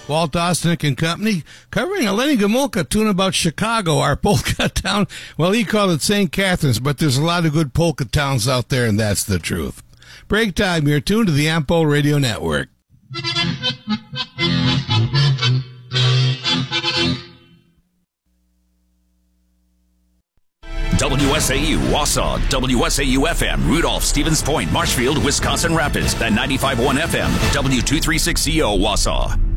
Walt Osnick and Company, covering a Lenny Gomulka tune about Chicago, our polka town. Well, he called it St. Catharines, but there's a lot of good polka towns out there, and that's the truth. Break time, you're tuned to the Ampo Radio Network. WSAU Wausau, WSAU-FM, Rudolph, Stevens Point, Marshfield, Wisconsin Rapids, and 95.1 FM, W236CO Wausau.